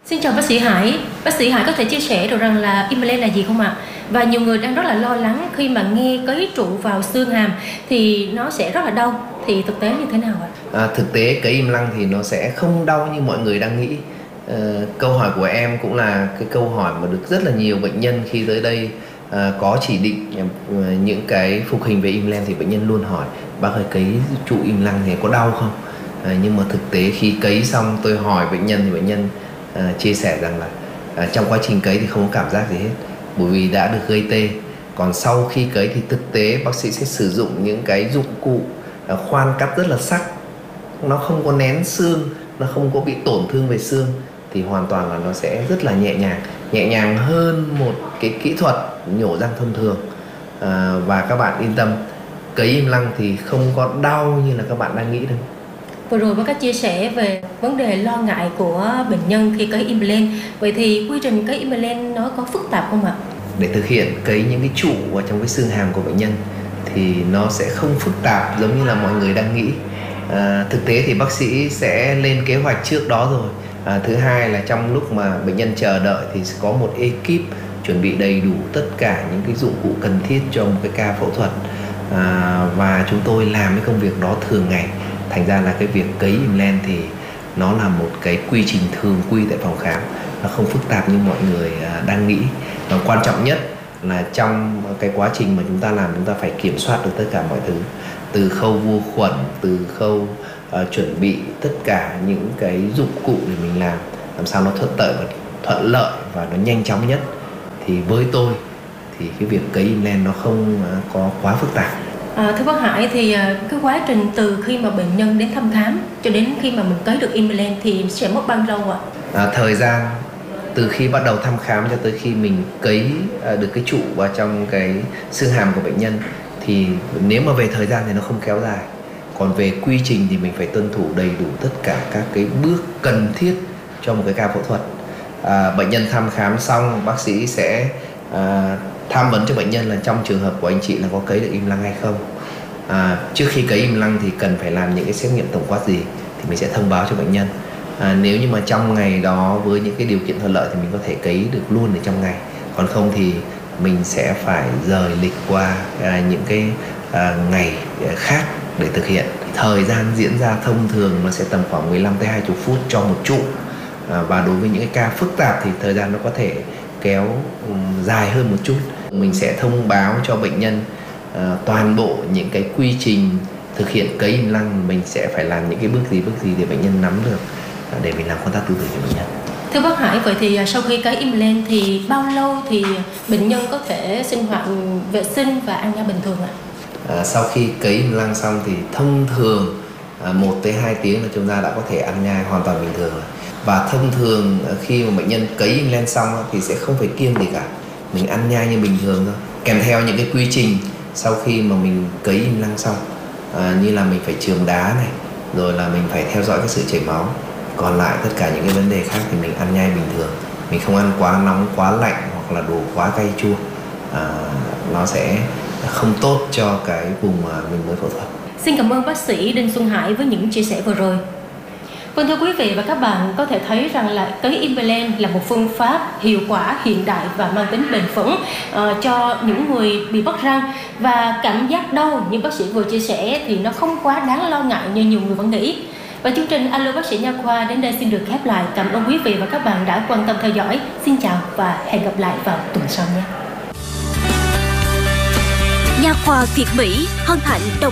Xin chào bác sĩ Hải. Bác sĩ Hải có thể chia sẻ được rằng là implant là gì không ạ? Và nhiều người đang rất là lo lắng khi mà nghe cấy trụ vào xương hàm thì nó sẽ rất là đau. Thì thực tế như thế nào ạ? Thực tế cấy implant thì nó sẽ không đau như mọi người đang nghĩ. Câu hỏi của em cũng là cái câu hỏi mà được rất là nhiều bệnh nhân khi tới đây có chỉ định những cái phục hình về implant thì bệnh nhân luôn hỏi: bác ơi, cấy trụ implant thì có đau không? Nhưng mà thực tế khi cấy xong tôi hỏi bệnh nhân thì bệnh nhân chia sẻ rằng là trong quá trình cấy thì không có cảm giác gì hết, bởi vì đã được gây tê. Còn sau khi cấy thì thực tế bác sĩ sẽ sử dụng những cái dụng cụ khoan cắt rất là sắc, nó không có nén xương, nó không có bị tổn thương về xương, thì hoàn toàn là nó sẽ rất là nhẹ nhàng hơn một cái kỹ thuật nhổ răng thông thường. Và các bạn yên tâm, cấy implant thì không có đau như là các bạn đang nghĩ đâu. Vừa rồi bác có chia sẻ về vấn đề lo ngại của bệnh nhân khi cấy implant. Vậy thì quy trình cấy implant nó có phức tạp không ạ? Để thực hiện cấy những cái trụ vào trong cái xương hàm của bệnh nhân thì nó sẽ không phức tạp giống như là mọi người đang nghĩ. Thực tế thì bác sĩ sẽ lên kế hoạch trước đó rồi. Thứ hai là trong lúc mà bệnh nhân chờ đợi thì sẽ có một ekip chuẩn bị đầy đủ tất cả những cái dụng cụ cần thiết cho một cái ca phẫu thuật. Và chúng tôi làm cái công việc đó thường ngày. Thành ra là cái việc cấy implant thì nó là một cái quy trình thường quy tại phòng khám, nó không phức tạp như mọi người đang nghĩ. Và quan trọng nhất là trong cái quá trình mà chúng ta làm, chúng ta phải kiểm soát được tất cả mọi thứ, từ khâu vô khuẩn, từ khâu chuẩn bị tất cả những cái dụng cụ để mình làm sao nó thuận lợi và nó nhanh chóng nhất. Thì với tôi thì cái việc cấy implant nó không có quá phức tạp. Thưa bác Hải, thì cái quá trình từ khi mà bệnh nhân đến thăm khám cho đến khi mà mình cấy được implant thì sẽ mất bao lâu ạ? Thời gian từ khi bắt đầu thăm khám cho tới khi mình cấy được cái trụ vào trong cái xương hàm của bệnh nhân thì nếu mà về thời gian thì nó không kéo dài. Còn về quy trình thì mình phải tuân thủ đầy đủ tất cả các cái bước cần thiết cho một cái ca phẫu thuật. Bệnh nhân thăm khám xong, bác sĩ sẽ tham vấn cho bệnh nhân là trong trường hợp của anh chị là có cấy được implant hay không. Trước khi cấy implant thì cần phải làm những cái xét nghiệm tổng quát gì thì mình sẽ thông báo cho bệnh nhân. Nếu như mà trong ngày đó với những cái điều kiện thuận lợi thì mình có thể cấy được luôn ở trong ngày. Còn không thì mình sẽ phải rời lịch qua những cái ngày khác để thực hiện. Thời gian diễn ra thông thường nó sẽ tầm khoảng 15 tới 20 phút cho một trụ. Và đối với những cái ca phức tạp thì thời gian nó có thể kéo dài hơn một chút. Mình sẽ thông báo cho bệnh nhân toàn bộ những cái quy trình thực hiện cấy implant, mình sẽ phải làm những cái bước gì để bệnh nhân nắm được để mình làm công tác tư tưởng cho bệnh nhân. Thưa bác Hải, vậy thì sau khi cấy implant thì bao lâu thì bệnh nhân có thể sinh hoạt vệ sinh và ăn nhai bình thường ạ? Sau khi cấy implant xong thì thông thường 1 tới 2 tiếng là chúng ta đã có thể ăn nhai hoàn toàn bình thường rồi. Và thông thường khi mà bệnh nhân cấy implant xong thì sẽ không phải kiêng gì cả, mình ăn nhai như bình thường thôi. Kèm theo những cái quy trình sau khi mà mình cấy implant xong, như là mình phải chườm đá này, rồi là mình phải theo dõi cái sự chảy máu. Còn lại tất cả những cái vấn đề khác thì mình ăn nhai bình thường. Mình không ăn quá nóng, quá lạnh hoặc là đồ quá cay chua. Nó sẽ không tốt cho cái vùng mà mình mới phẫu thuật. Xin cảm ơn bác sĩ Đinh Xuân Hải với những chia sẻ vừa rồi. Vâng, thưa quý vị và các bạn, có thể thấy rằng là cấy implant là một phương pháp hiệu quả, hiện đại và mang tính bền vững cho những người bị mất răng. Và cảm giác đau như bác sĩ vừa chia sẻ thì nó không quá đáng lo ngại như nhiều người vẫn nghĩ. Và chương trình Alo Bác sĩ Nha Khoa đến đây xin được khép lại. Cảm ơn quý vị và các bạn đã quan tâm theo dõi. Xin chào và hẹn gặp lại vào tuần sau nhé. Nha khoa Việt Mỹ hân hạnh